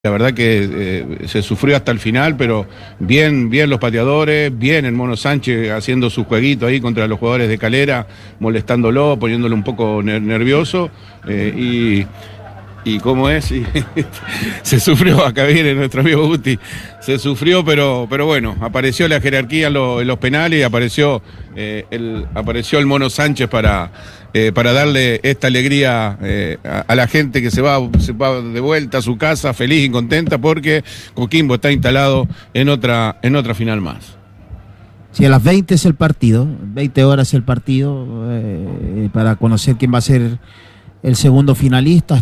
La verdad que se sufrió hasta el final, pero bien los pateadores, bien el Mono Sánchez haciendo su jueguito ahí contra los jugadores de Calera, molestándolo, poniéndolo un poco nervioso, y cómo es, se sufrió, acá viene nuestro amigo Guti, se sufrió, pero bueno, apareció la jerarquía en los penales y apareció el Mono Sánchez para darle esta alegría a la gente que se va de vuelta a su casa feliz y contenta porque Coquimbo está instalado en otra final más. Sí, a las 20 es el partido, 20 horas es el partido, para conocer quién va a ser el segundo finalista.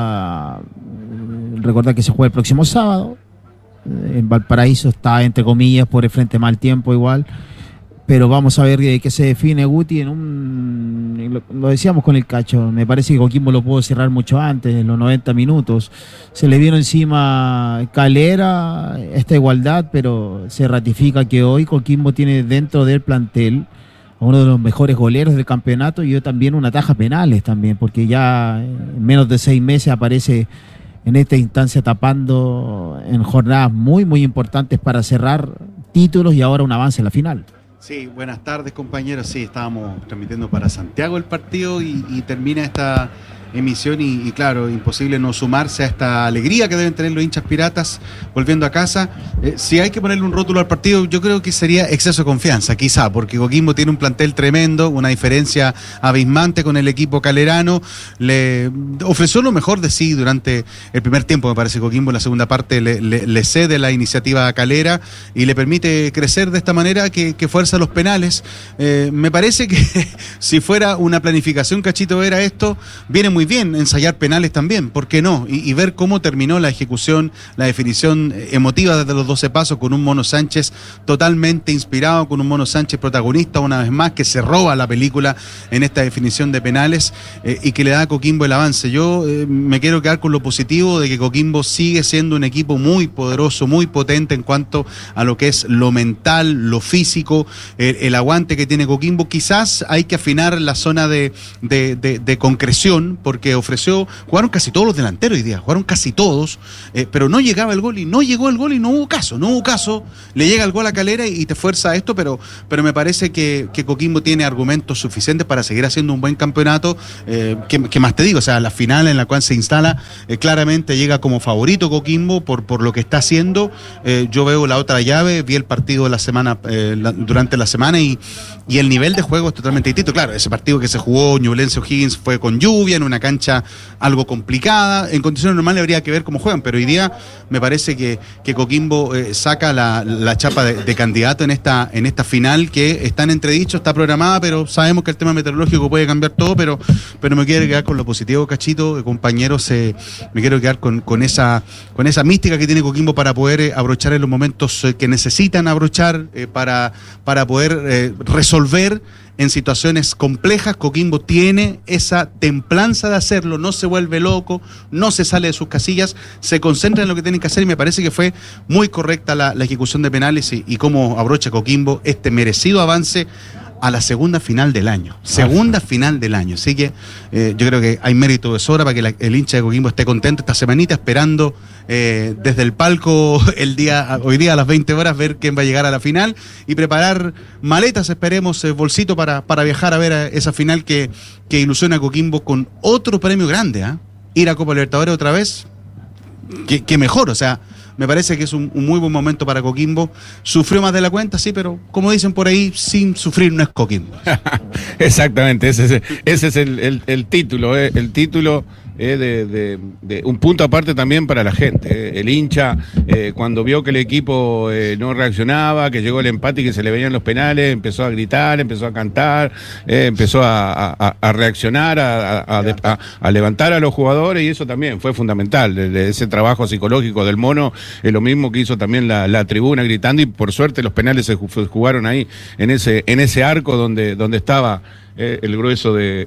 Recordar que se juega el próximo sábado. En Valparaíso está, entre comillas, por el frente mal tiempo igual. Pero vamos a ver qué se define, Guti. Lo decíamos con el Cacho, me parece que Coquimbo lo pudo cerrar mucho antes, en los 90 minutos. Se le vino encima Calera, esta igualdad, pero se ratifica que hoy Coquimbo tiene dentro del plantel a uno de los mejores goleros del campeonato y también una taja penales también, porque ya en menos de 6 meses aparece en esta instancia tapando en jornadas muy, muy importantes para cerrar títulos y ahora un avance en la final. Sí, buenas tardes, compañeros. Sí, estábamos transmitiendo para Santiago el partido y termina esta emisión y claro, imposible no sumarse a esta alegría que deben tener los hinchas piratas volviendo a casa. Si hay que ponerle un rótulo al partido, yo creo que sería exceso de confianza, quizá, porque Coquimbo tiene un plantel tremendo, una diferencia abismante con el equipo calerano, le ofreció lo mejor de sí durante el primer tiempo, me parece. Coquimbo en la segunda parte le cede la iniciativa a Calera y le permite crecer de esta manera que fuerza los penales. Me parece que si fuera una planificación, Cachito, era esto, viene muy bien ensayar penales también, ¿por qué no? Y ver cómo terminó la ejecución, la definición emotiva desde los 12 pasos con un Mono Sánchez totalmente inspirado, con un Mono Sánchez protagonista una vez más, que se roba la película en esta definición de penales y que le da a Coquimbo el avance. Yo me quiero quedar con lo positivo de que Coquimbo sigue siendo un equipo muy poderoso, muy potente en cuanto a lo que es lo mental, lo físico, el aguante que tiene Coquimbo. Quizás hay que afinar la zona de concreción, porque jugaron casi todos los delanteros hoy día, jugaron casi todos, pero no llegaba el gol y no llegó el gol y no hubo caso, le llega el gol a Calera y te fuerza a esto, pero me parece que Coquimbo tiene argumentos suficientes para seguir haciendo un buen campeonato, que más te digo, o sea, la final en la cual se instala, claramente llega como favorito Coquimbo por lo que está haciendo. Yo veo la otra llave, vi el partido de la semana, durante la semana y el nivel de juego es totalmente distinto. Claro, ese partido que se jugó Ñublense O'Higgins fue con lluvia, en una cancha algo complicada, en condiciones normales habría que ver cómo juegan, pero hoy día me parece que Coquimbo saca la chapa de candidato en esta final, que está en entredicho, está programada, pero sabemos que el tema meteorológico puede cambiar todo, pero me quiero quedar con lo positivo, Cachito, compañeros, me quiero quedar con esa mística que tiene Coquimbo para poder abrochar en los momentos que necesitan abrochar, para poder resolver en situaciones complejas. Coquimbo tiene esa templanza de hacerlo, no se vuelve loco, no se sale de sus casillas, se concentra en lo que tienen que hacer y me parece que fue muy correcta la ejecución de penales y cómo abrocha Coquimbo este merecido avance a la segunda final del año. Así que yo creo que hay mérito de sobra para que el hincha de Coquimbo esté contento esta semanita, esperando desde el palco hoy día a las 20 horas ver quién va a llegar a la final y preparar maletas, esperemos, bolsito para viajar a ver a esa final que ilusiona a Coquimbo con otro premio grande, ir a Copa Libertadores otra vez, que mejor, o sea, me parece que es un muy buen momento para Coquimbo. Sufrió más de la cuenta, sí, pero como dicen por ahí, sin sufrir no es Coquimbo. Exactamente, ese es el título, el título de un punto aparte también para la gente. El hincha, cuando vio que el equipo no reaccionaba, que llegó el empate y que se le venían los penales, empezó a gritar, empezó a cantar, empezó a reaccionar, a levantar a los jugadores, y eso también fue fundamental. Ese trabajo psicológico del Mono es lo mismo que hizo también la tribuna gritando, y por suerte los penales se jugaron ahí en ese arco donde estaba el grueso de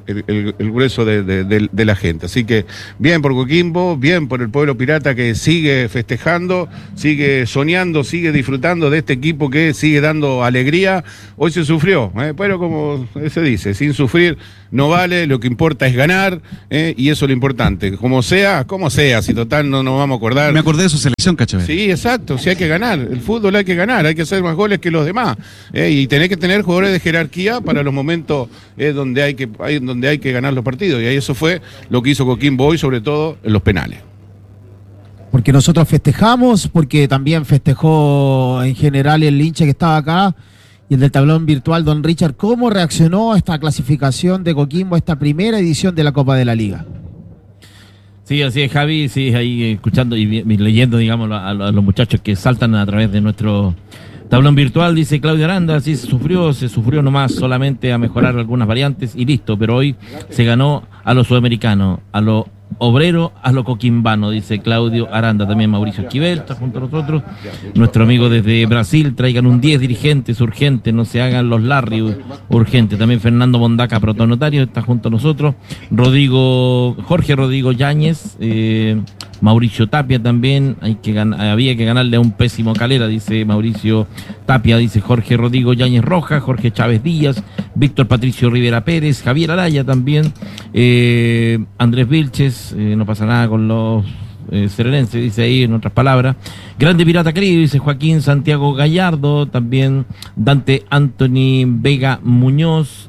la gente. Así que bien por Coquimbo, bien por el pueblo pirata, que sigue festejando, sigue soñando, sigue disfrutando de este equipo que sigue dando alegría. Hoy se sufrió, pero como se dice, sin sufrir no vale, lo que importa es ganar, y eso es lo importante. Como sea, si total no nos vamos a acordar. Me acordé de su selección, Cacho. Sí, exacto, si hay que ganar, el fútbol hay que ganar, hay que hacer más goles que los demás, y tenés que tener jugadores de jerarquía para los momentos donde hay que ganar los partidos, y ahí eso fue lo que hizo Coquimbo hoy, sobre todo en los penales. Porque nosotros festejamos, porque también festejó en general el hincha que estaba acá y el del tablón virtual, don Richard. ¿Cómo reaccionó a esta clasificación de Coquimbo, a esta primera edición de la Copa de la Liga? Sí, así es, Javi, sí, ahí escuchando y leyendo, digamos, a los muchachos que saltan a través de nuestro tablón virtual. Dice Claudio Aranda, sí, se sufrió nomás solamente a mejorar algunas variantes y listo, pero hoy se ganó a los sudamericanos, a los obrero a lo coquimbano, dice Claudio Aranda. También Mauricio Esquivel está junto a nosotros, nuestro amigo desde Brasil. Traigan un 10 dirigentes urgente, no se hagan los Larry urgente. También Fernando Mondaca, protonotario, está junto a nosotros. Jorge Rodrigo Yáñez, Mauricio Tapia también, había que ganarle a un pésimo Calera, dice Mauricio Tapia. Dice Jorge Rodrigo Yáñez Roja, Jorge Chávez Díaz, Víctor Patricio Rivera Pérez, Javier Araya también, Andrés Vilches, no pasa nada con los serenenses, dice ahí en otras palabras. Grande Pirata querido, dice Joaquín Santiago Gallardo, también Dante Anthony Vega Muñoz,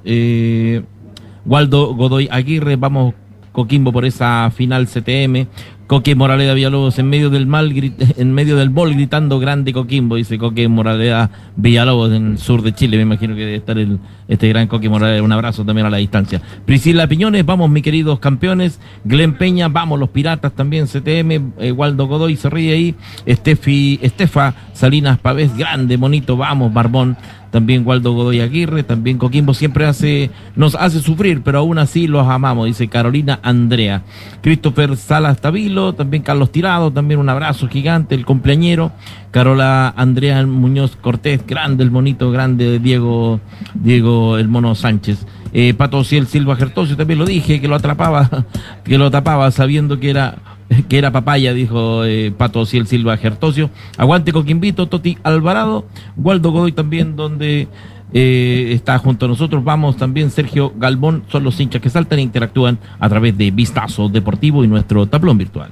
Waldo Godoy Aguirre. Vamos Coquimbo por esa final CTM. Coque Moraleda Villalobos en medio del bol gritando grande Coquimbo, dice Coque Moraleda Villalobos en el sur de Chile. Me imagino que debe estar este gran Coque Moraleda. Un abrazo también a la distancia. Priscila Piñones, vamos mis queridos campeones. Glenn Peña, vamos los piratas también CTM. Waldo Godoy se ríe ahí. Estefa Salinas Pavés, grande, bonito, vamos Barbón. También Waldo Godoy Aguirre, también Coquimbo siempre nos hace sufrir, pero aún así los amamos, dice Carolina Andrea. Christopher Salas Tabilo, también Carlos Tirado, también un abrazo gigante, el cumpleañero. Carola Andrea Muñoz Cortés, grande el monito, grande Diego el mono Sánchez. Pato Ciel Silva Gertosio, también lo dije, que lo tapaba sabiendo que era papaya, dijo Pato Ciel Silva Gertosio. Aguante Coquimbito, Toti Alvarado. Waldo Godoy también, donde está junto a nosotros. Vamos también Sergio Galvón, son los hinchas que saltan e interactúan a través de Vistazo Deportivo y nuestro tablón virtual.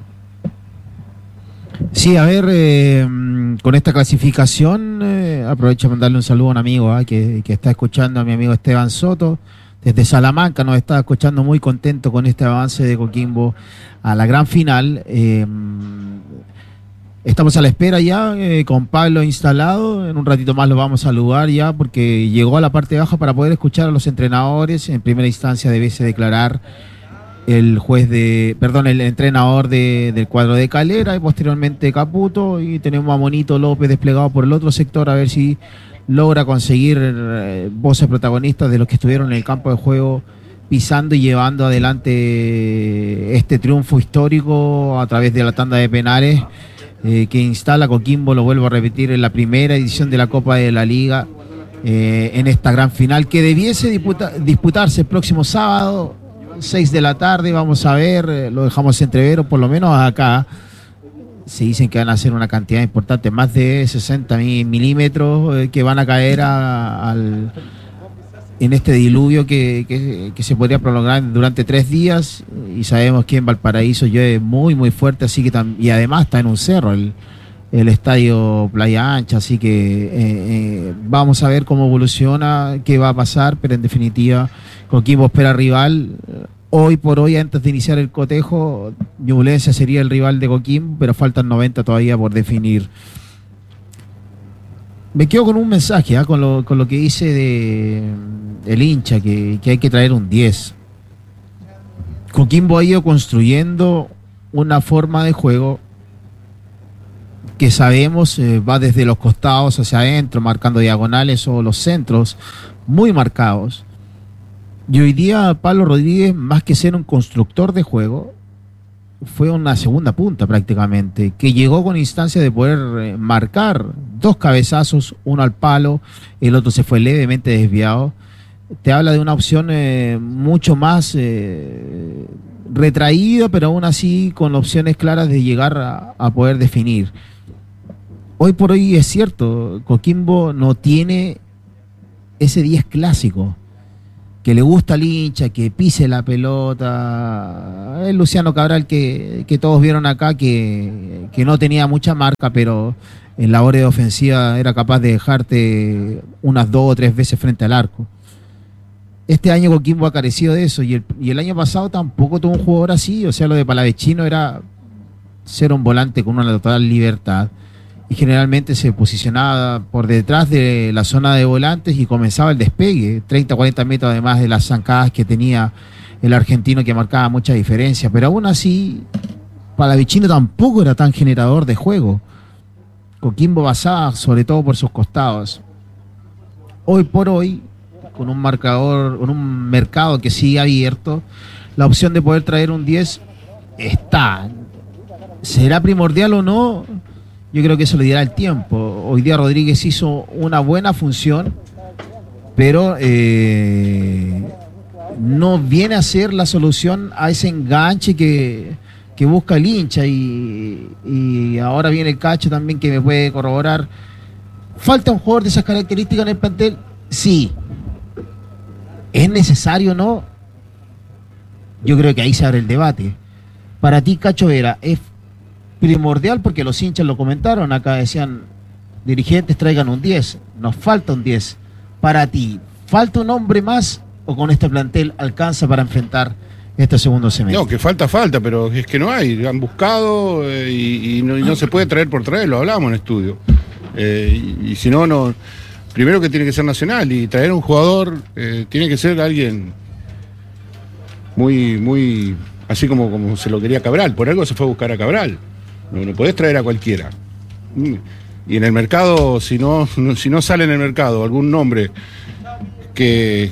Sí, a ver, con esta clasificación, aprovecho para mandarle un saludo a un amigo que está escuchando, a mi amigo Esteban Soto, desde Salamanca, nos está escuchando, muy contento con este avance de Coquimbo a la gran final. Estamos a la espera ya, con Pablo instalado. En un ratito más lo vamos a saludar ya, porque llegó a la parte baja para poder escuchar a los entrenadores. En primera instancia debiese declarar el entrenador del cuadro de Calera, y posteriormente Caputo, y tenemos a Monito López desplegado por el otro sector, a ver si logra conseguir voces protagonistas de los que estuvieron en el campo de juego pisando y llevando adelante este triunfo histórico a través de la tanda de penales que instala Coquimbo, lo vuelvo a repetir, en la primera edición de la Copa de la Liga, en esta gran final que debiese disputarse el próximo sábado 6 de la tarde. Vamos a ver, lo dejamos entrever, o por lo menos acá se dicen que van a ser una cantidad importante, más de 60 milímetros que van a caer en este diluvio que se podría prolongar durante 3 días, y sabemos que en Valparaíso llueve muy muy fuerte, así que y además está en un cerro el estadio Playa Ancha, así que vamos a ver cómo evoluciona, qué va a pasar, pero en definitiva Coquimbo espera rival. Hoy por hoy, antes de iniciar el cotejo, Ñublense sería el rival de Coquimbo, pero faltan 90 todavía por definir. Me quedo con un mensaje, con lo que dice el hincha, que hay que traer un 10. Coquimbo ha ido construyendo una forma de juego que sabemos va desde los costados hacia adentro, marcando diagonales o los centros muy marcados. Y hoy día Pablo Rodríguez, más que ser un constructor de juego, fue una segunda punta prácticamente, que llegó con instancia de poder marcar 2 cabezazos, uno al palo, el otro se fue levemente desviado. Te habla de una opción mucho más retraída, pero aún así con opciones claras de llegar a poder definir. Hoy por hoy es cierto, Coquimbo no tiene ese 10 clásico. le gusta al hincha, que pise la pelota. El Luciano Cabral que todos vieron acá, que no tenía mucha marca, pero en labores de ofensiva era capaz de dejarte unas 2 o 3 veces frente al arco. Este año Coquimbo ha carecido de eso, y el año pasado tampoco tuvo un jugador así. O sea, lo de Palavecino era ser un volante con una total libertad, y generalmente se posicionaba por detrás de la zona de volantes y comenzaba el despegue, 30, 40 metros además de las zancadas que tenía el argentino, que marcaba mucha diferencia. Pero aún así, Palavecino tampoco era tan generador de juego. Coquimbo basaba sobre todo por sus costados. Hoy por hoy, con un marcador, con un mercado que sigue abierto, la opción de poder traer un 10 está. ¿Será primordial o no? Yo creo que eso le dirá el tiempo. Hoy día Rodríguez hizo una buena función, pero no viene a ser la solución a ese enganche que busca el hincha, y ahora viene el Cacho también, que me puede corroborar. ¿Falta un jugador de esas características en el plantel? Sí. ¿Es necesario o no? Yo creo que ahí se abre el debate. Para ti, Cacho Vera, ¿es primordial? Porque los hinchas lo comentaron acá, decían, dirigentes, traigan un 10, nos falta un 10. Para ti, ¿falta un hombre más o con este plantel alcanza para enfrentar este segundo semestre? No, que falta, pero es que no hay. Han buscado y no se puede traer por traer, lo hablamos en estudio. Y si no, primero que tiene que ser nacional, y traer un jugador tiene que ser alguien muy así como se lo quería Cabral. Por algo se fue a buscar a Cabral. No podés traer a cualquiera. Y en el mercado, si no sale en el mercado algún nombre que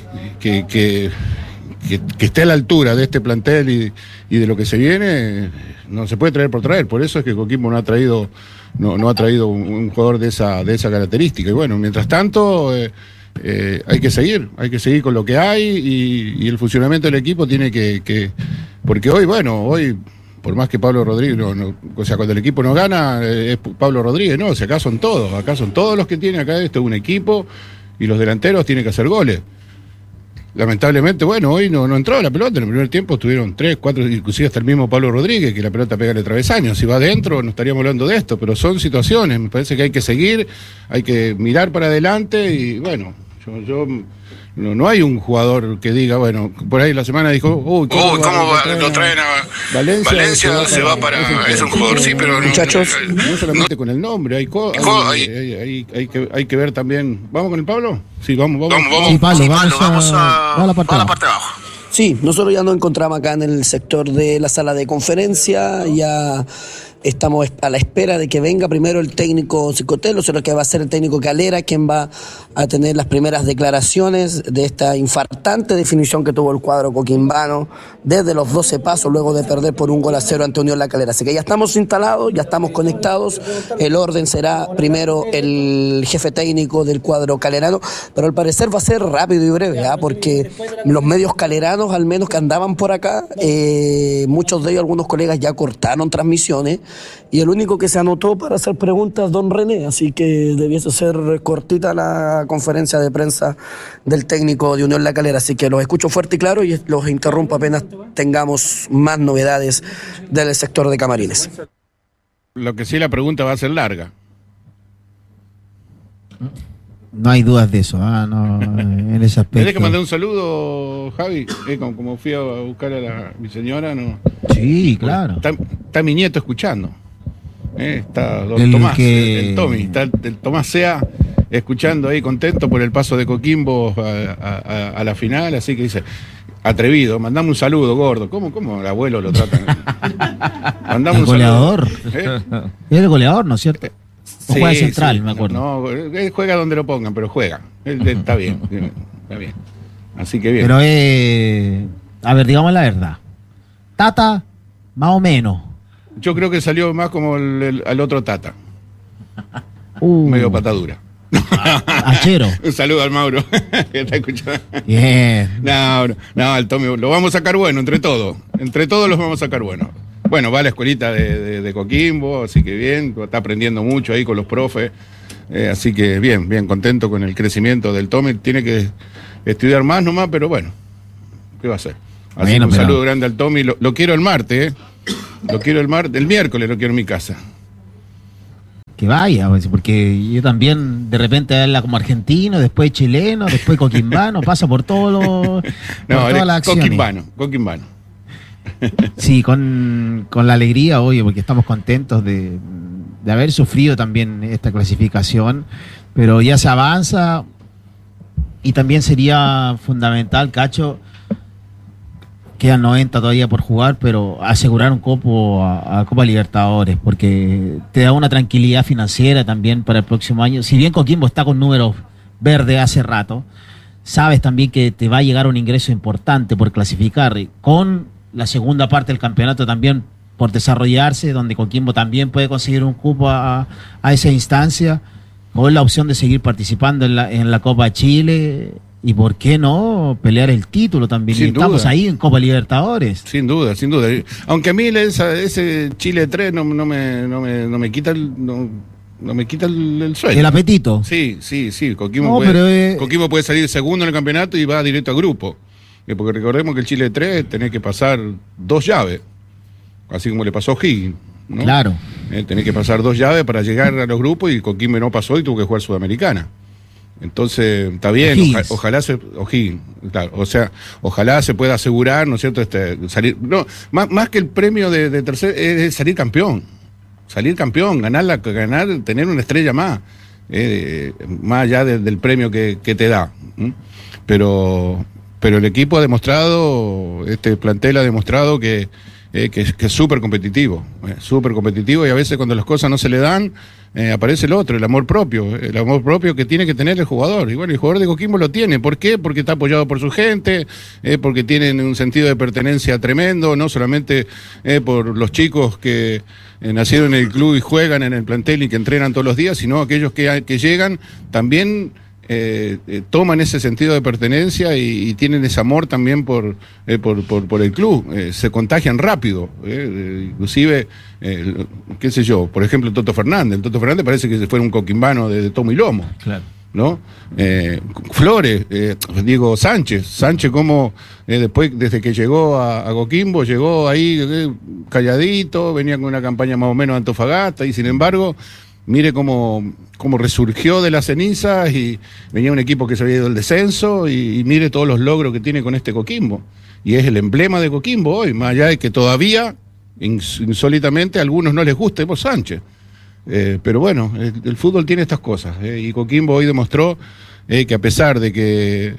esté a la altura de este plantel y de lo que se viene, no se puede traer por traer. Por eso es que Coquimbo no ha traído un jugador de esa característica. Y bueno, mientras tanto hay que seguir con lo que hay, y el funcionamiento del equipo tiene que porque hoy por más que Pablo Rodríguez, o sea, cuando el equipo no gana, es Pablo Rodríguez, no, o sea, acá son todos los que tiene acá, esto es un equipo, y los delanteros tienen que hacer goles. Lamentablemente, hoy no entró la pelota. En el primer tiempo estuvieron 3, 4, inclusive hasta el mismo Pablo Rodríguez, que la pelota pega en el travesaño. Si va adentro, no estaríamos hablando de esto, pero son situaciones. Me parece que hay que seguir, hay que mirar para adelante, y no hay un jugador que diga, por ahí la semana dijo, ¿cómo lo traen a Valencia? Se va para... Es un jugador, sí, pero muchachos, no solamente con el nombre, hay que ver también. ¿Vamos con el Pablo? Sí, vamos. Sí, Pablo, vamos a la parte de abajo. Sí, nosotros ya nos encontramos acá en el sector de la sala de conferencia, ya estamos a la espera de que venga primero el técnico Cicotelo, sino que va a ser el técnico Calera quien va a tener las primeras declaraciones de esta infartante definición que tuvo el cuadro coquimbano desde los 12 pasos, luego de perder por 1-0 ante Unión La Calera. Así que ya estamos instalados, ya estamos conectados. El orden será primero el jefe técnico del cuadro calerano, pero al parecer va a ser rápido y breve, porque los medios caleranos, al menos que andaban por acá, muchos de ellos, algunos colegas, ya cortaron transmisiones, y el único que se anotó para hacer preguntas, don René, así que debiese ser cortita la conferencia de prensa del técnico de Unión La Calera. Así que los escucho fuerte y claro, y los interrumpo apenas tengamos más novedades del sector de camarines. Lo que sí, la pregunta va a ser larga. No hay dudas de eso, no, en ese aspecto. ¿Tienes que mandar un saludo, Javi? Como fui a buscar a mi señora, ¿no? Sí, claro. Está mi nieto escuchando. Está don Tomás, el Tommy, está el Tomás Sea escuchando ahí, contento por el paso de Coquimbo a la final, así que dice, atrevido, mandame un saludo, gordo. ¿Cómo el abuelo lo tratan? Mandame un goleador. Saludo. Es el goleador, ¿no es cierto? O Sí, juega central, sí, me acuerdo. No, él juega donde lo pongan, pero juega. Él está bien, está bien. Así que bien. Pero a ver, digamos la verdad. Tata, más o menos. Yo creo que salió más como al otro Tata. Medio patadura. Achero. Un saludo al Mauro, que está escuchando. Bien. No, al Tommy, lo vamos a sacar bueno, entre todos. Entre todos los vamos a sacar bueno. Bueno, va a la escuelita de Coquimbo, así que bien, está aprendiendo mucho ahí con los profes. Así que bien contento con el crecimiento del Tommy. Tiene que estudiar más nomás, pero bueno, ¿Qué va a hacer? Así que un saludo grande al Tommy. Lo quiero el martes, Lo quiero el miércoles lo quiero en mi casa. Que vaya, porque yo también de repente habla como argentino, después chileno, después coquimbano, pasa por todas las acciones. Coquimbano. Sí, con la alegría, oye, porque estamos contentos de haber sufrido también esta clasificación, pero ya se avanza y también sería fundamental, Cacho, quedan 90 todavía por jugar, pero asegurar un cupo a Copa Libertadores, porque te da una tranquilidad financiera también para el próximo año. Si bien Coquimbo está con números verdes hace rato, sabes también que te va a llegar un ingreso importante por clasificar, con la segunda parte del campeonato también por desarrollarse, donde Coquimbo también puede conseguir un cupo a esa instancia, con la opción de seguir participando en la Copa Chile. Y por qué no pelear el título también. Sin estamos duda. Ahí en Copa Libertadores. Sin duda. Aunque a mí ese Chile 3 no me quita el sueño. El apetito. Sí. Coquimbo puede salir segundo en el campeonato y va directo a grupo. Porque recordemos que el Chile 3 tenés que pasar 2 llaves. Así como le pasó a O'Higgins, ¿no? Claro. Tenés que pasar 2 llaves para llegar a los grupos y Coquimbo no pasó y tuvo que jugar Sudamericana. Entonces, está bien, ojalá claro, o sea, ojalá se pueda asegurar, ¿no es cierto? Salir, no, más que el premio de tercer, es salir campeón, ganar, tener una estrella más allá del premio que te da. Pero el equipo ha demostrado, este plantel ha demostrado que es súper competitivo y a veces cuando las cosas no se le dan, aparece el otro, el amor propio que tiene que tener el jugador. Y bueno, el jugador de Coquimbo lo tiene. ¿Por qué? Porque está apoyado por su gente, porque tienen un sentido de pertenencia tremendo, no solamente por los chicos que nacieron en el club y juegan en el plantel y que entrenan todos los días, sino aquellos que llegan también toman ese sentido de pertenencia y tienen ese amor también por el club, se contagian rápido, inclusive, qué sé yo, por ejemplo el Toto Fernández parece que fuera un coquimbano de tomo y lomo, claro, ¿no? Flores, digo Sánchez como desde que llegó a Coquimbo, llegó ahí calladito, venía con una campaña más o menos de Antofagasta y sin embargo mire cómo resurgió de las cenizas y venía un equipo que se había ido al descenso y mire todos los logros que tiene con este Coquimbo. Y es el emblema de Coquimbo hoy, más allá de que todavía, insólitamente, a algunos no les guste por Sánchez. Pero bueno, el fútbol tiene estas cosas. Y Coquimbo hoy demostró que a pesar de que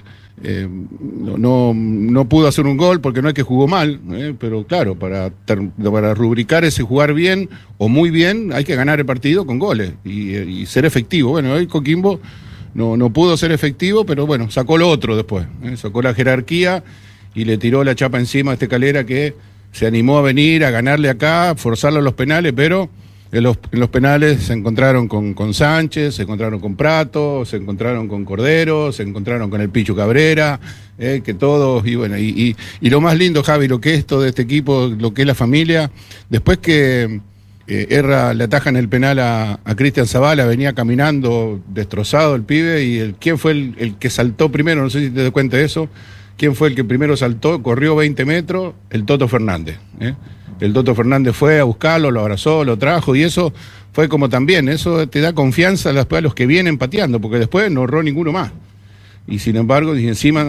no pudo hacer un gol porque no es que jugó mal, pero claro, para rubricar ese jugar bien o muy bien hay que ganar el partido con goles y ser efectivo. Bueno, hoy Coquimbo no pudo ser efectivo, pero bueno, sacó lo otro después, sacó la jerarquía y le tiró la chapa encima a este Calera que se animó a venir a ganarle acá, forzarlo a los penales, pero en los penales se encontraron con Sánchez, se encontraron con Prato, se encontraron con Cordero, se encontraron con el Pichu Cabrera, que todos, y bueno, y lo más lindo, Javi, lo que es todo este equipo, lo que es la familia, después que Erra le atajan el penal a Cristian Zavala, venía caminando destrozado el pibe, y ¿quién fue el que saltó primero? No sé si te das cuenta de eso. ¿Quién fue el que primero saltó? Corrió 20 metros, el Toto Fernández, El Toto Fernández fue a buscarlo, lo abrazó, lo trajo y eso fue como también, eso te da confianza después a los que vienen pateando, porque después no erró ninguno más. Y sin embargo, y encima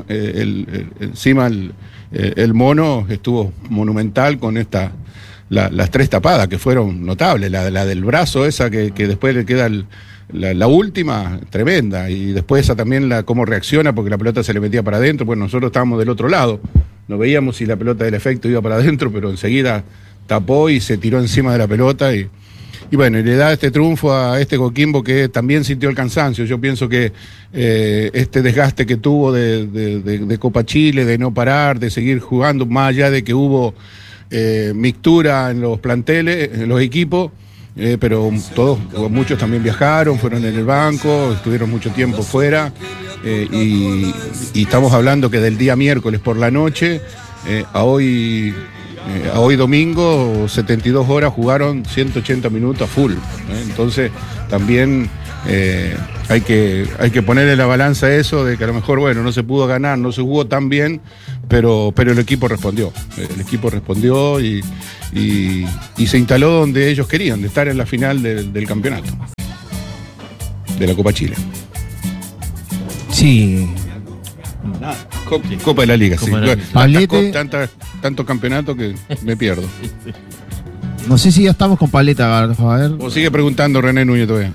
el mono estuvo monumental con las 3 tapadas que fueron notables, la del brazo esa que después le queda la última, tremenda, y después esa también cómo reacciona porque la pelota se le metía para adentro, pues nosotros estábamos del otro lado. No veíamos si la pelota del efecto iba para adentro, pero enseguida tapó y se tiró encima de la pelota y bueno, y le da este triunfo a este Coquimbo que también sintió el cansancio. Yo pienso que este desgaste que tuvo de Copa Chile, de no parar, de seguir jugando, más allá de que hubo mixtura en los planteles, en los equipos, pero muchos también viajaron, fueron en el banco, estuvieron mucho tiempo fuera. Y estamos hablando que del día miércoles por la noche a hoy domingo 72 horas jugaron 180 minutos a full, entonces también hay que ponerle la balanza eso de que a lo mejor bueno no se pudo ganar, no se jugó tan bien, pero el equipo respondió. Y se instaló donde ellos querían, de estar en la final del campeonato, de la Copa Chile. Sí. Copa de la Liga, Copa sí. de la Liga. Pablete. Tantos campeonatos que me pierdo. No sé si ya estamos con Paleta, a ver. O sigue preguntando René Núñez todavía.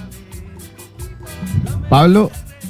Pablo.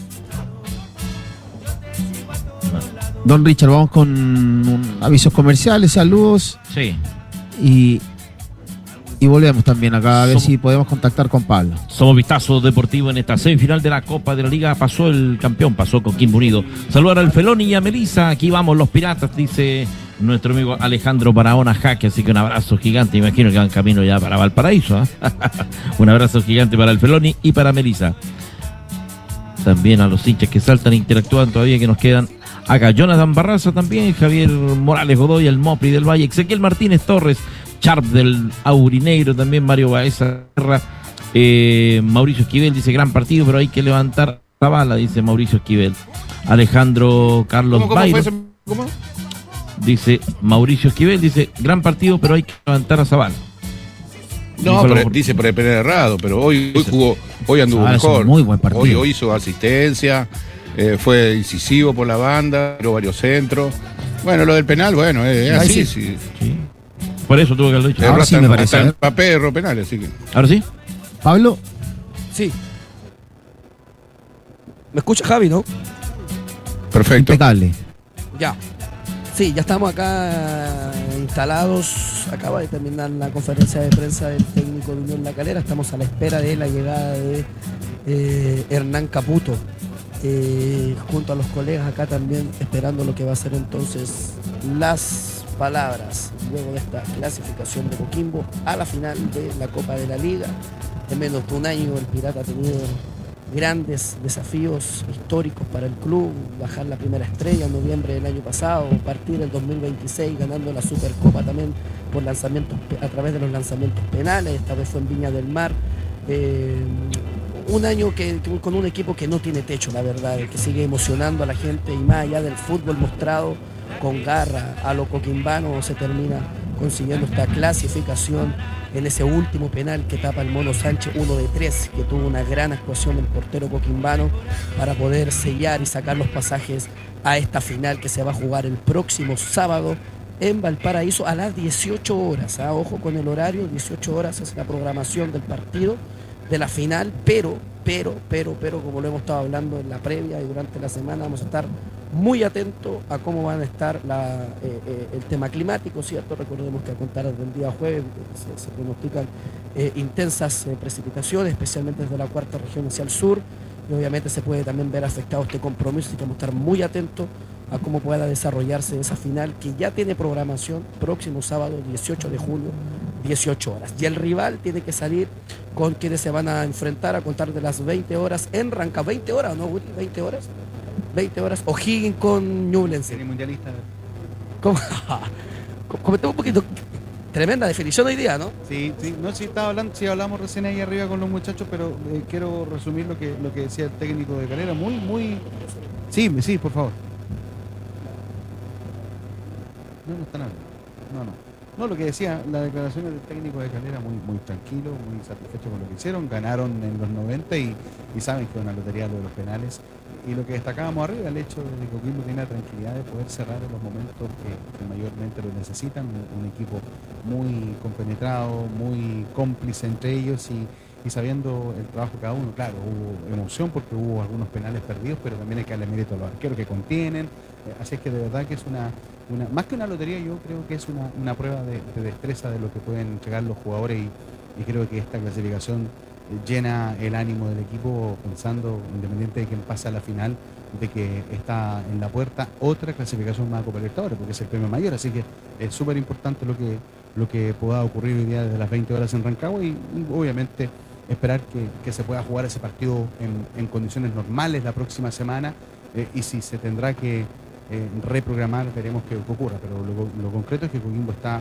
Don Richard, vamos con avisos comerciales, saludos Sí. y volvemos también acá a ver Somos- si podemos contactar con Pablo. Somos Vistazo Deportivo en esta semifinal de la Copa de la Liga. Pasó el campeón, pasó Coquimbo Unido. Saludar al Feloni y a Melissa. Aquí vamos los piratas, dice nuestro amigo Alejandro Barahona Jaque. Así que un abrazo gigante. Imagino que van camino ya para Valparaíso. Un abrazo gigante para el Feloni y para Melissa. También a los hinchas que saltan e interactúan todavía, que nos quedan acá. Jonathan Barraza también, Javier Morales Godoy, el Mopri del Valle, Ezequiel Martínez Torres, Sharp del Aurinegro, también Mario Baeza, Mauricio Esquivel dice gran partido, pero hay que levantar la bala, dice Mauricio Esquivel. Alejandro Carlos ¿Cómo fue Bayro, eso? ¿Cómo? dice Mauricio Esquivel, dice gran partido, pero hay que levantar a Zavala. No, Dijo pero, dice por el penal errado, pero hoy jugó, hoy anduvo Ah, es un mejor. muy buen partido. Hoy hizo asistencia, fue incisivo por la banda, tiró varios centros. Bueno, lo del penal, bueno, es Ahí así. sí. Sí. Sí. Por eso tuvo que haberlo dicho. Ahora sí me parece, Hasta ¿eh? Mbappé erró penales, así que. Ahora sí. Pablo, Sí. ¿Me escucha Javi, no? Perfecto. impecable. Ya. Sí, ya estamos acá instalados. Acaba de terminar la conferencia de prensa del técnico de Unión La Calera. Estamos a la espera de la llegada de Hernán Caputo. Junto a los colegas acá también esperando lo que va a ser entonces las palabras luego de esta clasificación de Coquimbo a la final de la Copa de la Liga. En menos de un año el Pirata ha tenido grandes desafíos históricos para el club, bajar la primera estrella en noviembre del año pasado, partir el 2026 ganando la Supercopa también por lanzamientos a través de los lanzamientos penales, esta vez fue en Viña del Mar. Un año con un equipo que no tiene techo, la verdad, que sigue emocionando a la gente y más allá del fútbol mostrado con garra a lo coquimbano, se termina consiguiendo esta clasificación en ese último penal que tapa el Mono Sánchez, 1 de 3, que tuvo una gran actuación el portero coquimbano para poder sellar y sacar los pasajes a esta final que se va a jugar el próximo sábado en Valparaíso a las 18 horas. Ojo con el horario, 18 horas es la programación del partido de la final, pero, como lo hemos estado hablando en la previa y durante la semana, vamos a estar muy atentos a cómo van a estar el tema climático, ¿cierto? Recordemos que a contar desde el día jueves se pronostican intensas precipitaciones, especialmente desde la cuarta región hacia el sur, y obviamente se puede también ver afectado este compromiso, y vamos a estar muy atentos a cómo pueda desarrollarse esa final que ya tiene programación próximo sábado 18 de julio, 18 horas. Y el rival tiene que salir con quienes se van a enfrentar a contar de las 20 horas en Ranca. 20 horas, ¿no, Willy? 20 horas. 20 horas. O'Higgins con Ñublense. Mundialista. ¿Cómo? Comentemos un poquito. Tremenda definición hoy día, ¿no? Sí, estaba hablando, sí hablamos recién ahí arriba con los muchachos, pero quiero resumir lo que decía el técnico de Calera, muy. Sí, por favor. No están hablando. No, lo que decía, la declaración del técnico de Calera muy tranquilo, muy satisfecho con lo que hicieron, ganaron en los 90 y saben que es una lotería lo de los penales. Y lo que destacábamos arriba, el hecho de que Coquimbo tiene la tranquilidad de poder cerrar en los momentos que mayormente lo necesitan, un equipo muy compenetrado, muy cómplice entre ellos y sabiendo el trabajo de cada uno. Claro, hubo emoción porque hubo algunos penales perdidos, pero también hay que darle mérito a los arqueros que contienen. Así es que de verdad que es una más que una lotería, yo creo que es una prueba de destreza de lo que pueden entregar los jugadores y creo que esta clasificación llena el ánimo del equipo pensando, independiente de quién pasa a la final, de que está en la puerta otra clasificación más a Copa Libertadores, porque es el premio mayor, así que es súper importante lo que pueda ocurrir hoy día desde las 20 horas en Rancagua y obviamente esperar que se pueda jugar ese partido en condiciones normales la próxima semana y si se tendrá que reprogramar veremos qué ocurra, pero lo concreto es que Coquimbo está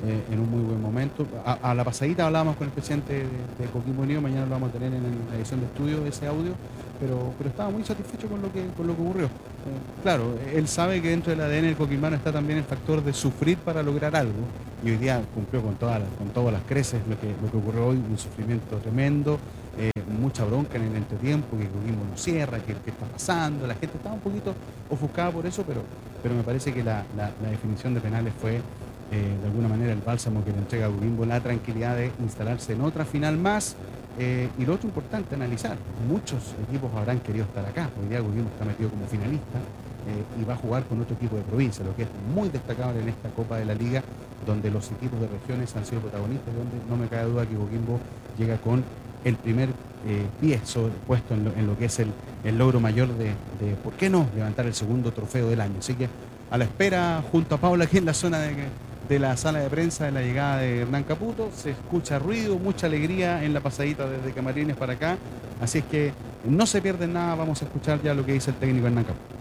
en un muy buen momento. A la pasadita hablábamos con el presidente de Coquimbo Unido, mañana lo vamos a tener en la edición de estudio, ese audio, pero estaba muy satisfecho con lo que ocurrió. Claro, él sabe que dentro del ADN del coquimbano está también el factor de sufrir para lograr algo, y hoy día cumplió con todas las creces lo que ocurrió hoy, un sufrimiento tremendo, mucha bronca en el entretiempo, que Coquimbo no cierra, que está pasando, la gente estaba un poquito ofuscada por eso, pero me parece que la definición de penales fue de alguna manera el bálsamo que le entrega a Coquimbo la tranquilidad de instalarse en otra final más. Y lo otro importante, analizar, muchos equipos habrán querido estar acá, hoy día Coquimbo está metido como finalista y va a jugar con otro equipo de provincia, lo que es muy destacable en esta Copa de la Liga, donde los equipos de regiones han sido protagonistas, donde no me cabe duda que Coquimbo llega con el primer pie puesto en lo que es el logro mayor de, ¿por qué no?, levantar el segundo trofeo del año. Así que a la espera, junto a Paula, aquí en la zona de la sala de prensa, de la llegada de Hernán Caputo, se escucha ruido, mucha alegría en la pasadita desde Camarines para acá, así es que no se pierden nada, vamos a escuchar ya lo que dice el técnico Hernán Caputo.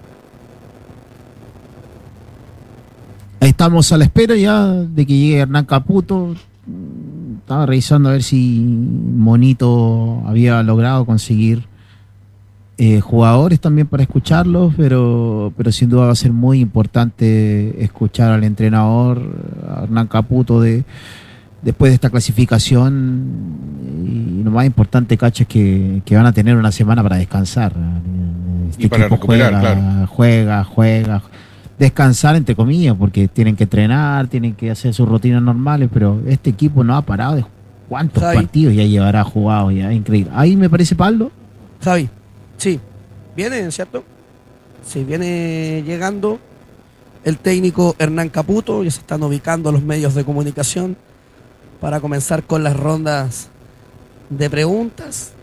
Ahí estamos a la espera ya de que llegue Hernán Caputo. Estaba revisando a ver si Monito había logrado conseguir jugadores también para escucharlos, pero sin duda va a ser muy importante escuchar al entrenador, a Hernán Caputo, después de esta clasificación. Y lo más importante, Cacho, es que van a tener una semana para descansar. Y para recuperar, juega. Descansar, entre comillas, porque tienen que entrenar, tienen que hacer sus rutinas normales, pero este equipo no ha parado de cuántos partidos ya llevará jugados, ya, increíble. Ahí me parece, Pablo. Javi, sí, viene, ¿cierto? Sí, viene llegando el técnico Hernán Caputo, ya se están ubicando los medios de comunicación para comenzar con las rondas de preguntas.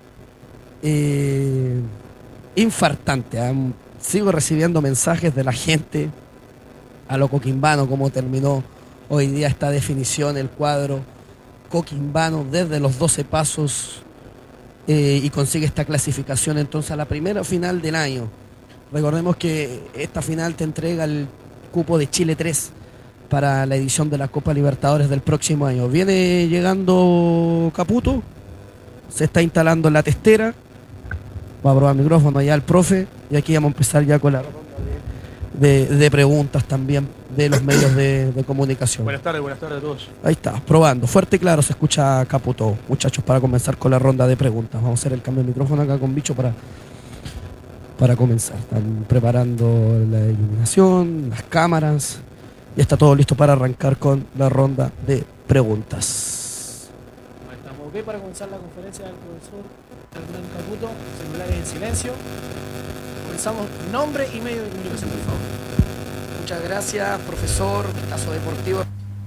Infartante, sigo recibiendo mensajes de la gente a lo coquimbano, cómo terminó hoy día esta definición, el cuadro coquimbano desde los 12 pasos y consigue esta clasificación entonces a la primera final del año. Recordemos que esta final te entrega el cupo de Chile 3 para la edición de la Copa Libertadores del próximo año. Viene llegando Caputo, se está instalando en la testera, va a probar el micrófono allá el profe, y aquí vamos a empezar ya con la ronda de preguntas también de los medios de comunicación. Buenas tardes a todos. Ahí está, probando, fuerte y claro se escucha Caputo. Muchachos, para comenzar con la ronda de preguntas, vamos a hacer el cambio de micrófono acá con Bicho para comenzar. Están preparando la iluminación, las cámaras, y está todo listo para arrancar con la ronda de preguntas. Estamos ok para comenzar la conferencia del profesor Hernán Caputo. Celulares en silencio. Comenzamos, nombre y medio de comunicación, por favor. Muchas gracias, profesor. Vistazo deportivo.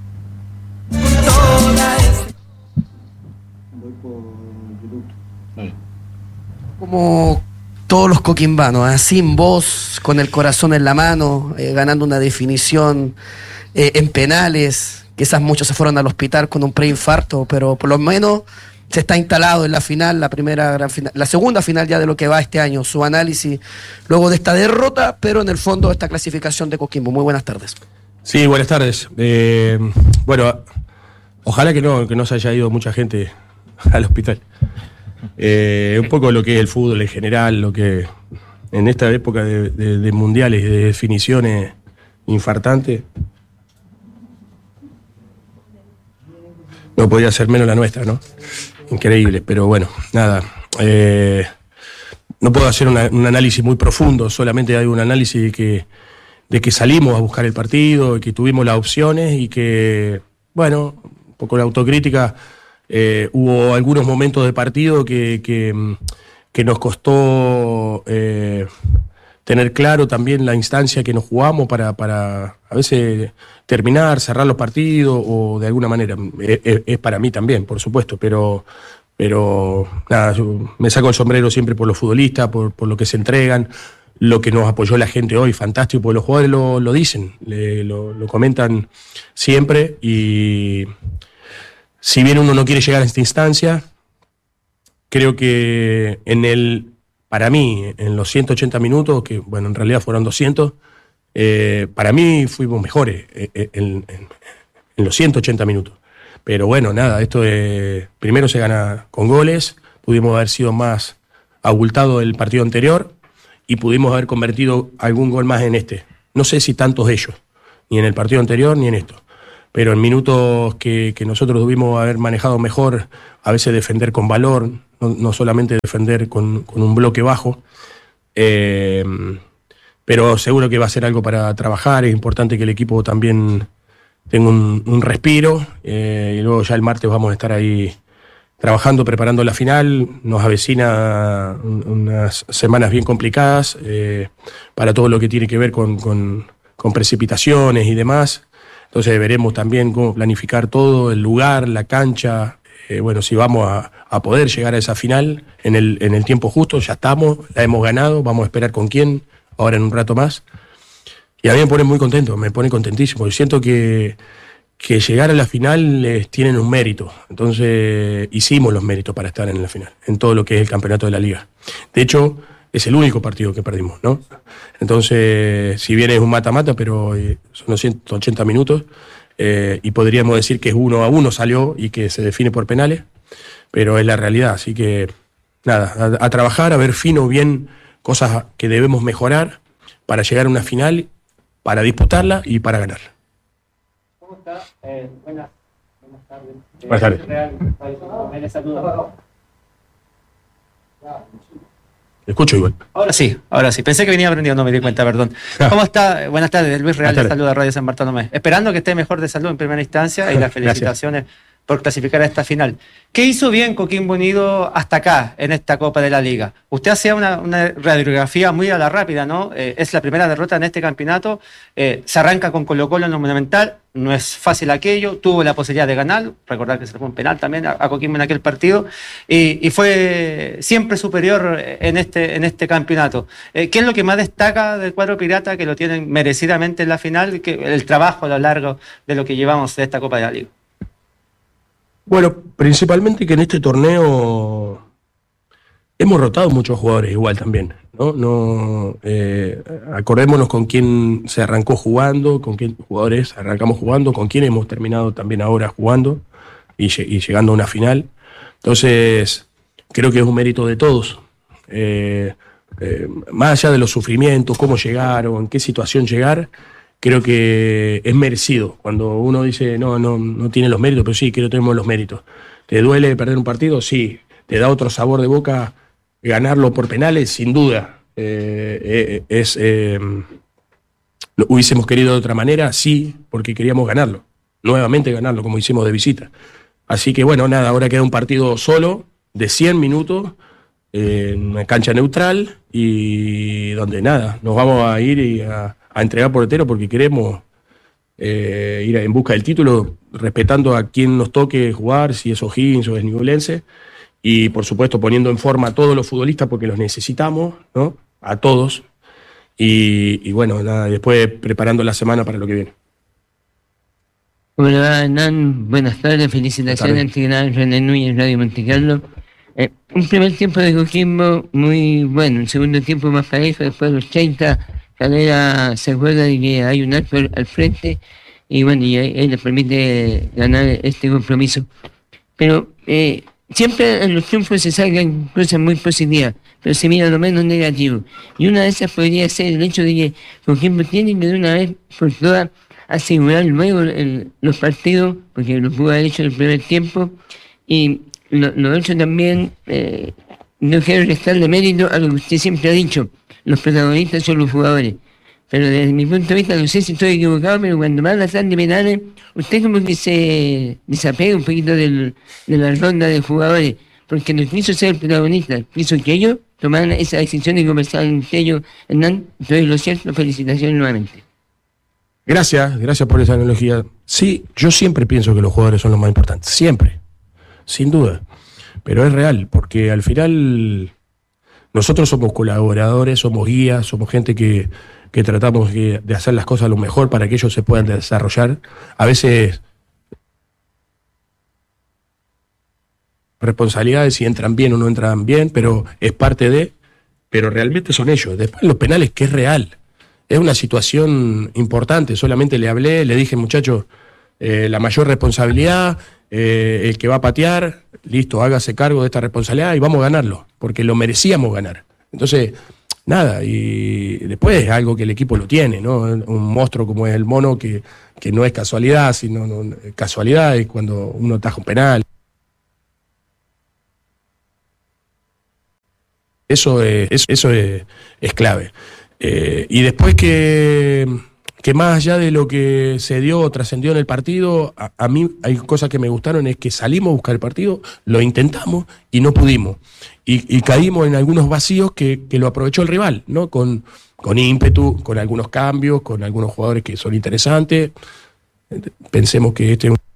Voy por YouTube. Como todos los coquimbanos, sin voz, con el corazón en la mano, ganando una definición en penales. Quizás muchos se fueron al hospital con un preinfarto, pero por lo menos se está instalado en la final, la primera gran final, la segunda final ya de lo que va este año. Su análisis luego de esta derrota, pero en el fondo esta clasificación de Coquimbo. Muy buenas tardes. Sí, buenas tardes. Bueno, ojalá que no se haya ido mucha gente al hospital. Un poco lo que es el fútbol en general, lo que en esta época de mundiales, de definiciones infartantes, no podía ser menos la nuestra, ¿no? Increíble, pero bueno, nada. No puedo hacer un análisis muy profundo, solamente hay un análisis de que salimos a buscar el partido, que tuvimos las opciones y que, bueno, un poco la autocrítica. Hubo algunos momentos de partido que nos costó tener claro también la instancia que nos jugamos para a veces terminar, cerrar los partidos o de alguna manera. Es para mí también, por supuesto, pero nada, yo me saco el sombrero siempre por los futbolistas, por lo que se entregan, lo que nos apoyó la gente hoy, fantástico, porque los jugadores lo dicen, lo comentan siempre, y si bien uno no quiere llegar a esta instancia, creo que para mí, en los 180 minutos, que bueno, en realidad fueron 200, para mí fuimos mejores en los 180 minutos. Pero bueno, nada, esto primero se gana con goles, pudimos haber sido más abultado el partido anterior y pudimos haber convertido algún gol más en este. No sé si tantos ellos, ni en el partido anterior ni en esto. Pero en minutos que nosotros debimos haber manejado mejor, a veces defender con valor, no solamente defender con un bloque bajo. Pero seguro que va a ser algo para trabajar. Es importante que el equipo también tenga un respiro, y luego ya el martes vamos a estar ahí trabajando, preparando la final. Nos avecina unas semanas bien complicadas para todo lo que tiene que ver con precipitaciones y demás. Entonces veremos también cómo planificar todo, el lugar, la cancha, bueno, si vamos a poder llegar a esa final en el tiempo justo. Ya estamos, la hemos ganado, vamos a esperar con quién, ahora en un rato más. Y a mí me pone muy contento, me pone contentísimo. Yo siento que llegar a la final tienen un mérito. Entonces hicimos los méritos para estar en la final, en todo lo que es el campeonato de la liga. De hecho, es el único partido que perdimos, ¿no? Entonces, si bien es un mata-mata, pero son los 180 minutos, y podríamos decir que es 1-1 salió y que se define por penales, pero es la realidad. Así que, nada, a trabajar, a ver fino, bien, cosas que debemos mejorar para llegar a una final, para disputarla y para ganar. ¿Cómo está? Buenas tardes. Buenas tardes. Me saludo. Escucho igual. Ahora sí. Pensé que venía aprendido, no me di cuenta, perdón. ¿Cómo está? Buenas tardes, Luis Real, de Salud a Radio San Bartolomé. Esperando que esté mejor de salud en primera instancia y las felicitaciones por clasificar a esta final. ¿Qué hizo bien Coquimbo Unido hasta acá, en esta Copa de la Liga? Usted hacía una radiografía muy a la rápida, ¿no? Es la primera derrota en este campeonato, se arranca con Colo-Colo en lo Monumental, no es fácil aquello, tuvo la posibilidad de ganar, recordar que se le fue un penal también a Coquimbo en aquel partido, y fue siempre superior en este campeonato. ¿Qué es lo que más destaca del cuadro pirata, que lo tienen merecidamente en la final, el trabajo a lo largo de lo que llevamos de esta Copa de la Liga? Bueno, principalmente que en este torneo hemos rotado muchos jugadores igual también, ¿no? Acordémonos con quién se arrancó jugando, con quién jugadores arrancamos jugando, con quién hemos terminado también ahora jugando y llegando a una final. Entonces, creo que es un mérito de todos. Más allá de los sufrimientos, cómo llegar o en qué situación llegar, creo que es merecido. Cuando uno dice, no tiene los méritos, pero sí, creo que tenemos los méritos. ¿Te duele perder un partido? Sí. ¿Te da otro sabor de boca ganarlo por penales? Sin duda. ¿Lo hubiésemos querido de otra manera? Sí, porque queríamos ganarlo. Nuevamente ganarlo, como hicimos de visita. Así que bueno, nada, ahora queda un partido solo, de 100 minutos, en una cancha neutral, y donde nada, nos vamos a ir a entregar por entero porque queremos ir en busca del título, respetando a quien nos toque jugar, si es O'Higgins o es Ñublense, y por supuesto poniendo en forma a todos los futbolistas porque los necesitamos, ¿no? A todos, y bueno, nada, después preparando la semana para lo que viene. Hola, Hernán, buenas tardes, felicitaciones al general René Núñez, Radio Monte Carlo. Un primer tiempo de Coquimbo muy bueno, un segundo tiempo más parejo, después de los 30, Calera se acuerda de que hay un arco al frente y bueno, y él le permite ganar este compromiso. Pero siempre en los triunfos se salgan cosas muy positivas, pero se mira lo menos negativo. Y una de esas podría ser el hecho de que Coquimbo tiene que de una vez por todas asegurar luego los partidos, porque lo pudo haber hecho en el primer tiempo. Y lo hecho también, no quiero restarle mérito a lo que usted siempre ha dicho. Los protagonistas son los jugadores. Pero desde mi punto de vista, no sé si estoy equivocado, pero cuando van a las de penales, usted como que se desapega un poquito de la ronda de jugadores, porque no quiso ser el protagonista, quiso que ellos tomaran esa decisión y conversaran entre ellos. Hernán, entonces lo cierto, felicitaciones nuevamente. Gracias por esa analogía. Sí, yo siempre pienso que los jugadores son los más importantes, siempre, sin duda. Pero es real, porque al final nosotros somos colaboradores, somos guías, somos gente que tratamos de hacer las cosas lo mejor para que ellos se puedan desarrollar. A veces responsabilidades si entran bien o no entran bien, pero es parte de, pero realmente son ellos. Después los penales, que es real, es una situación importante. Solamente le hablé, le dije, muchachos, la mayor responsabilidad, el que va a patear, listo, hágase cargo de esta responsabilidad y vamos a ganarlo, porque lo merecíamos ganar. Entonces, nada, y después es algo que el equipo lo tiene, ¿no? Un monstruo como es el Mono, que no es casualidad, sino casualidad es cuando uno ataja un penal. Eso es clave. Y después que más allá de lo que se dio o trascendió en el partido, a mí hay cosas que me gustaron, es que salimos a buscar el partido, lo intentamos y no pudimos. Y caímos en algunos vacíos que lo aprovechó el rival, ¿no? Con ímpetu, con algunos cambios, con algunos jugadores que son interesantes. Pensemos que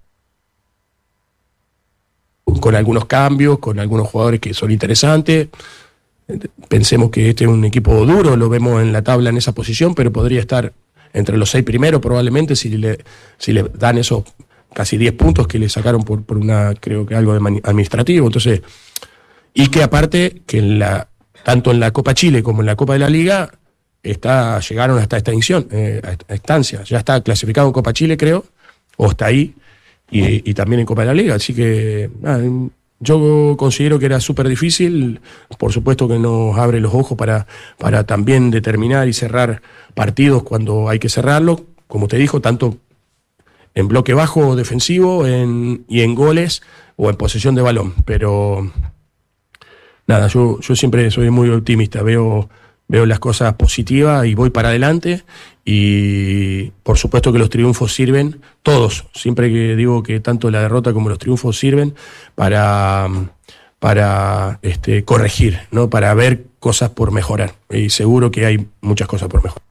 con algunos cambios, con algunos jugadores que son interesantes. Pensemos que este es un equipo duro, lo vemos en la tabla en esa posición, pero podría estar entre los 6 primeros probablemente si le dan esos casi 10 puntos que le sacaron por creo que algo de administrativo. Entonces, y que aparte que tanto en la Copa Chile como en la Copa de la Liga llegaron hasta esta instancia. Ya está clasificado en Copa Chile, creo, o está ahí, y también en Copa de la Liga. Así que yo considero que era súper difícil. Por supuesto que nos abre los ojos para también determinar y cerrar partidos cuando hay que cerrarlo, como te dijo, tanto en bloque bajo defensivo y en goles o en posesión de balón. Pero nada, yo siempre soy muy optimista, veo las cosas positivas y voy para adelante, y por supuesto que los triunfos sirven, todos, siempre que digo que tanto la derrota como los triunfos sirven para corregir, ¿no? Para ver cosas por mejorar, y seguro que hay muchas cosas por mejorar.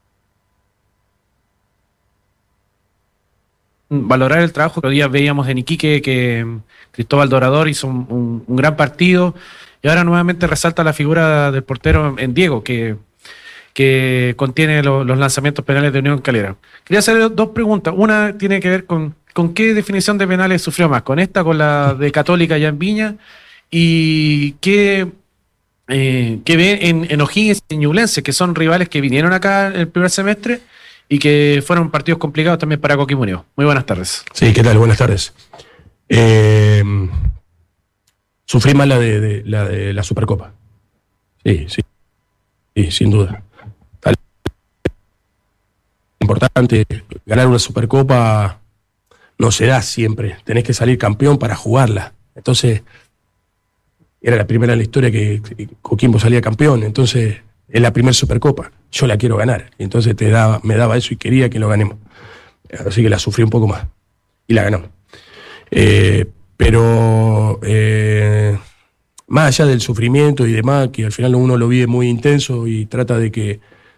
Valorar el trabajo que hoy día veíamos en Iquique, que Cristóbal Dorador hizo un gran partido, y ahora nuevamente resalta la figura del portero en Diego, que contiene los lanzamientos penales de Unión Calera. Quería hacer 2 preguntas. Una tiene que ver con qué definición de penales sufrió más, con la de Católica allá en Viña, y qué ve en O'Higgins y Ñublense, que son rivales que vinieron acá en el primer semestre y que fueron partidos complicados también para Coquimbo Unido. Muy buenas tardes. Sí, ¿qué tal? Buenas tardes. Sufrí más la de la Supercopa. Sí, sin duda. Importante, ganar una Supercopa no se da siempre. Tenés que salir campeón para jugarla. Entonces, era la primera en la historia que Coquimbo salía campeón. Entonces, es la primera Supercopa. Yo la quiero ganar. Y entonces me daba eso y quería que lo ganemos. Así que la sufrí un poco más. Y la ganamos. Pero más allá del sufrimiento y demás, que al final uno lo vive muy intenso y trata de que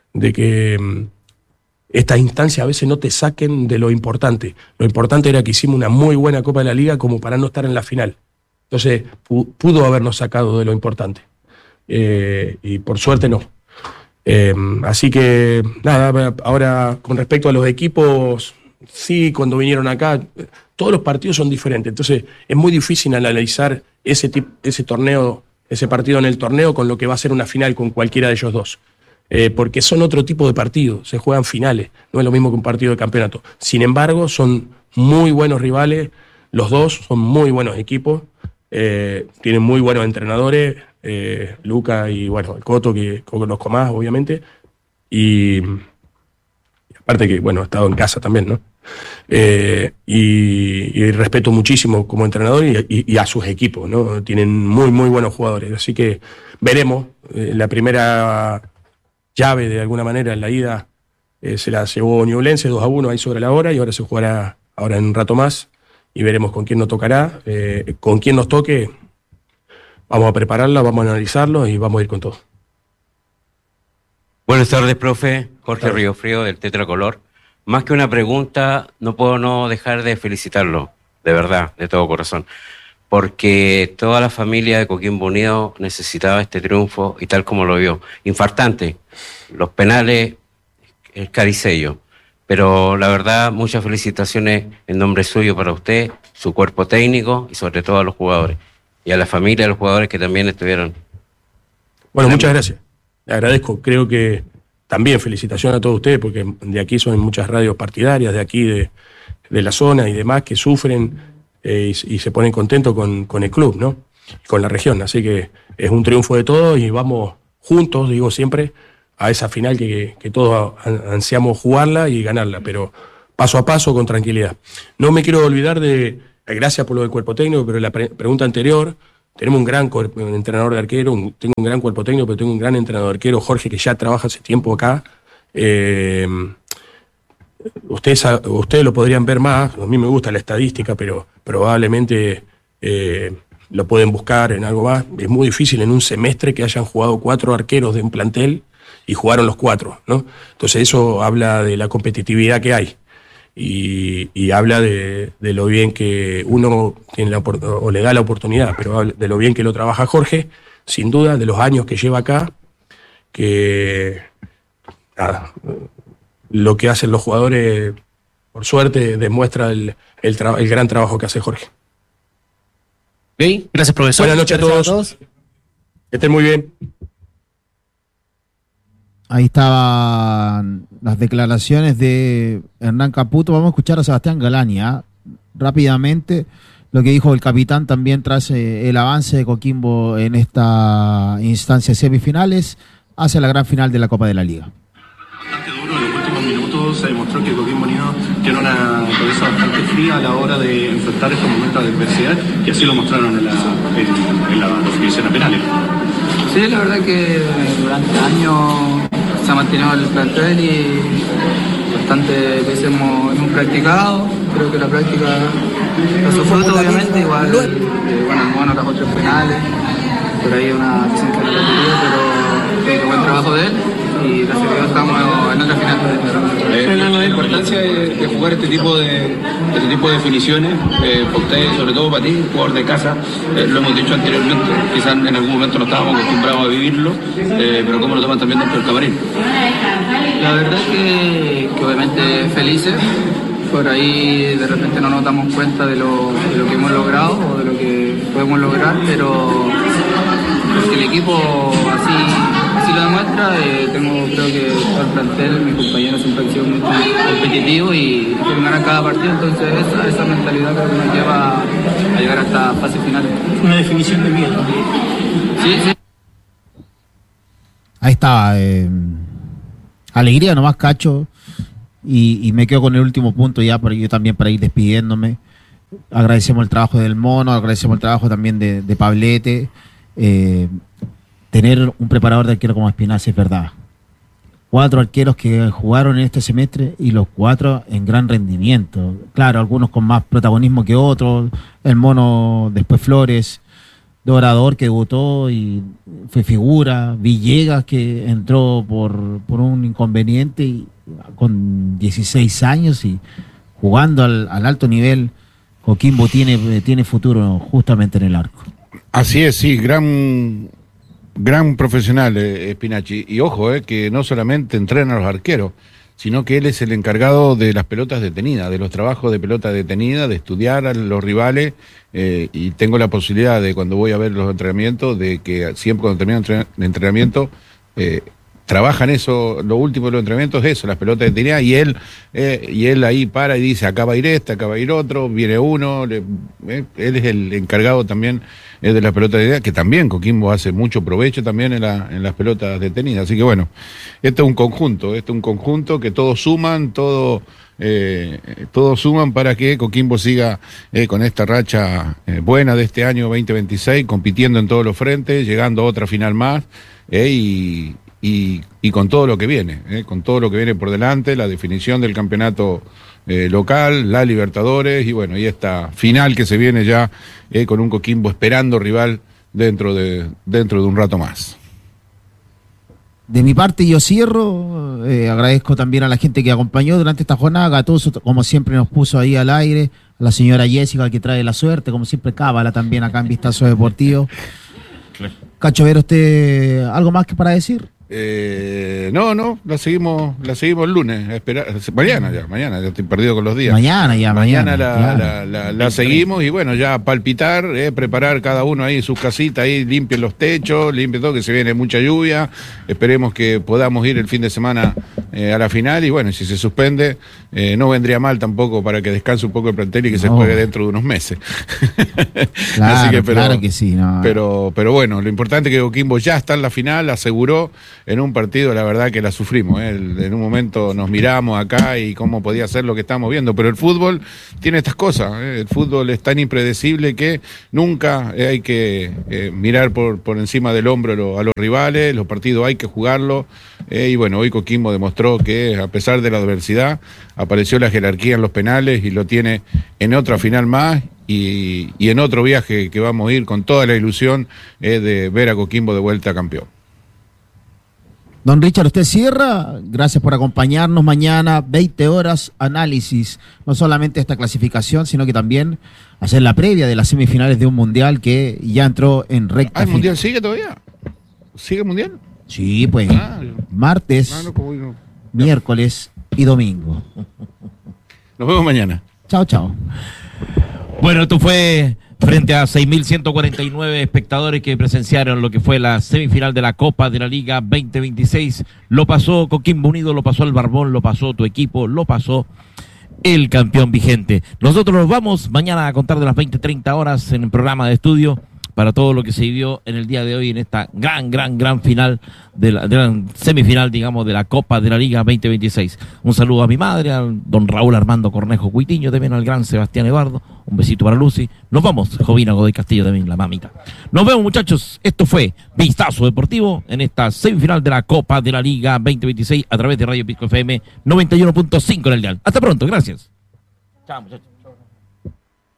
estas instancias a veces no te saquen de lo importante. Lo importante era que hicimos una muy buena Copa de la Liga como para no estar en la final. Entonces pudo habernos sacado de lo importante. Y por suerte no. Así que nada, ahora con respecto a los equipos, sí, cuando vinieron acá, todos los partidos son diferentes. Entonces es muy difícil analizar ese partido en el torneo con lo que va a ser una final con cualquiera de ellos dos. Porque son otro tipo de partidos, se juegan finales, no es lo mismo que un partido de campeonato. Sin embargo, son muy buenos rivales, los dos son muy buenos equipos, tienen muy buenos entrenadores, Luca y bueno, el Coto, que conozco más, obviamente, y aparte que, bueno, he estado en casa también, ¿no? Y respeto muchísimo como entrenador y a sus equipos, ¿no? Tienen muy, muy buenos jugadores, así que veremos. La primera llave, de alguna manera, en la ida se la llevó Ñublense 2-1 ahí sobre la hora, y ahora se jugará ahora en un rato más y veremos con quién nos tocará. Con quién nos toque, vamos a prepararla, vamos a analizarlo y vamos a ir con todo. Buenas tardes, profe. Jorge Riofrío, del Tetracolor. Más que una pregunta, no puedo no dejar de felicitarlo, de verdad, de todo corazón, porque toda la familia de Coquimbo Unido necesitaba este triunfo, y tal como lo vio, infartante, los penales, el caricello, pero la verdad, muchas felicitaciones en nombre suyo para usted, su cuerpo técnico y sobre todo a los jugadores, y a la familia de los jugadores que también estuvieron. Bueno, muchas gracias, le agradezco, creo que también felicitación a todos ustedes, porque de aquí son muchas radios partidarias, de aquí de la zona y demás, que sufren y se ponen contentos con el club, ¿no? Con la región. Así que es un triunfo de todos y vamos juntos, digo siempre, a esa final que todos ansiamos jugarla y ganarla, pero paso a paso, con tranquilidad. No me quiero olvidar de, gracias por lo del cuerpo técnico, pero la pregunta anterior, tenemos un gran entrenador de arquero, tengo un gran cuerpo técnico, pero tengo un gran entrenador de arquero, Jorge, que ya trabaja hace tiempo acá. Ustedes lo podrían ver más, a mí me gusta la estadística, pero probablemente lo pueden buscar en algo más. Es muy difícil en un semestre que hayan jugado 4 arqueros de un plantel y jugaron los 4, ¿no? Entonces eso habla de la competitividad que hay y habla de lo bien que uno tiene o le da la oportunidad, pero habla de lo bien que lo trabaja Jorge, sin duda, de los años que lleva acá, que nada, lo que hacen los jugadores, por suerte, demuestra el gran trabajo que hace Jorge. Okay. Gracias, profesor. Buenas noches a todos. Que estén muy bien. Ahí estaban las declaraciones de Hernán Caputo. Vamos a escuchar a Sebastián Galani, rápidamente lo que dijo el capitán también tras el avance de Coquimbo en esta instancia de semifinales hacia la gran final de la Copa de la Liga. Bastante duro, en los últimos minutos se demostró que Coquimbo Unido tiene una cabeza bastante fría a la hora de enfrentar estos momentos de adversidad, y así lo mostraron en la definición a penales. Sí, la verdad que durante años se ha mantenido el plantel y bastantes veces hemos practicado. Creo que la práctica da su fruto, obviamente. Igual, el Mono atajó 3 penales, por ahí una presencia en la categoría, pero creo que buen trabajo de él. Y gracias a Dios estamos en otra final. La importancia de jugar este tipo de definiciones, para ustedes, sobre todo para ti, jugador de casa, lo hemos dicho anteriormente, quizás en algún momento no estábamos acostumbrados a vivirlo, pero cómo lo toman también dentro del camarín. La verdad es que obviamente felices, por ahí de repente no nos damos cuenta de lo que hemos logrado o de lo que podemos lograr, pero el equipo así lo demuestra. Creo que todo el plantel, mis compañeros siempre han sido muy competitivos y quieren ganar cada partido, entonces esa mentalidad creo que nos lleva a llegar hasta fase final. Una definición de miedo. Sí. Ahí está, alegría nomás, Cacho, y me quedo con el último punto ya, yo también para ir despidiéndome. Agradecemos el trabajo del Mono, agradecemos el trabajo también de Pablete. Tener un preparador de arquero como Espinazi es verdad. 4 arqueros que jugaron en este semestre y los 4 en gran rendimiento. Claro, algunos con más protagonismo que otros. El Mono, después Flores, Dorador, que debutó y fue figura. Villegas, que entró por un inconveniente y con 16 años y jugando al alto nivel. Coquimbo tiene futuro justamente en el arco. Así es, sí, gran profesional Spinacci. Y ojo, que no solamente entrena a los arqueros, sino que él es el encargado de las pelotas detenidas, de los trabajos de pelota detenida, de estudiar a los rivales, y tengo la posibilidad de, cuando voy a ver los entrenamientos, de que siempre cuando termina el entrenamiento, trabajan eso, lo último de los entrenamientos es eso, las pelotas detenidas, y él ahí para y dice, acá va a ir acá va a ir otro, viene uno, él es el encargado también de las pelotas detenidas, que también Coquimbo hace mucho provecho también en las pelotas detenidas, así que bueno, esto es un conjunto que todos suman, todos suman para que Coquimbo siga con esta racha buena de este año 2026, compitiendo en todos los frentes, llegando a otra final más, y con todo lo que viene, con todo lo que viene por delante, la definición del campeonato local, la Libertadores, y bueno, y esta final que se viene ya con un Coquimbo esperando rival dentro de un rato más. De mi parte yo cierro, agradezco también a la gente que acompañó durante esta jornada. Gattuso, como siempre, nos puso ahí al aire, a la señora Jessica, que trae la suerte, como siempre, cábala también acá en Vistazo Deportivo. Cacho Vera, ¿usted algo más que para decir? No, la seguimos el lunes. Mañana ya estoy perdido con los días. Mañana la seguimos y bueno, ya palpitar, preparar cada uno ahí sus casitas, ahí limpien los techos, limpien todo, que se viene mucha lluvia. Esperemos que podamos ir el fin de semana a la final y bueno, si se suspende, no vendría mal tampoco para que descanse un poco el plantel y que se juegue dentro de unos meses. Claro, Así que, claro que sí. No. Pero bueno, lo importante es que Coquimbo ya está en la final, aseguró en un partido, la verdad que la sufrimos. En un momento nos miramos acá y cómo podía ser lo que estamos viendo, pero el fútbol tiene estas cosas. El fútbol es tan impredecible que nunca hay que mirar por encima del hombro a los rivales. Los partidos hay que jugarlos. Y bueno, hoy Coquimbo demostró que a pesar de la adversidad apareció la jerarquía en los penales y lo tiene en otra final más y en otro viaje que vamos a ir con toda la ilusión de ver a Coquimbo de vuelta campeón. Don Richard, usted cierra. Gracias por acompañarnos mañana, 20 horas, análisis, no solamente esta clasificación, sino que también hacer la previa de las semifinales de un mundial que ya entró en recta ¿El final. mundial sigue todavía? ¿Sigue el mundial? Sí, pues, martes, miércoles y domingo. Nos vemos mañana. Chao. Bueno, esto fue frente a 6.149 espectadores que presenciaron lo que fue la semifinal de la Copa de la Liga 2026. Lo pasó Coquimbo Unido, lo pasó el Barbón, lo pasó tu equipo, lo pasó el campeón vigente. Nosotros nos vamos mañana a contar de las 20:30 horas en el programa de estudio para todo lo que se vivió en el día de hoy en esta gran final de la semifinal, digamos, de la Copa de la Liga 2026. Un saludo a mi madre, al don Raúl Armando Cornejo Cuitiño, también al gran Sebastián Eduardo. Un besito para Lucy. Nos vamos, Jovina Godoy Castillo, también la mamita. Nos vemos, muchachos. Esto fue Vistazo Deportivo en esta semifinal de la Copa de la Liga 2026 a través de Radio Pisco FM 91.5 en el dial. Hasta pronto, gracias. Chao, muchachos.